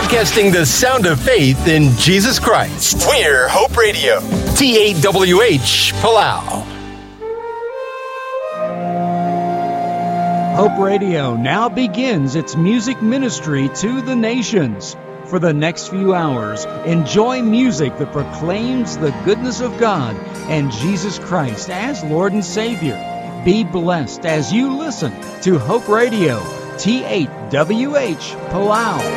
broadcasting the sound of faith in Jesus Christ. We're Hope Radio, TAWH, Palau. Hope Radio now begins its music ministry to the nations. For the next few hours, enjoy music that proclaims the goodness of God and Jesus Christ as Lord and Savior. Be blessed as you listen to Hope Radio, TAWH, Palau.